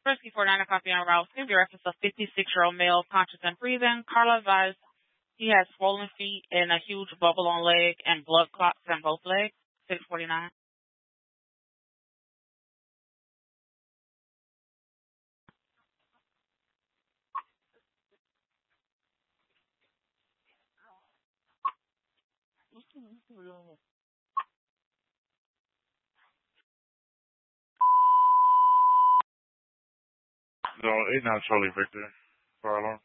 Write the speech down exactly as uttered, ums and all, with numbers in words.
Rescue four nine o'clock p.m. route. Give your reference a fifty-six-year-old male, conscious and breathing. Carla advised he has swollen feet and a huge bubble on leg and blood clots in both legs. six forty-nine. No, it's not Charlie Victor. Fire alarm.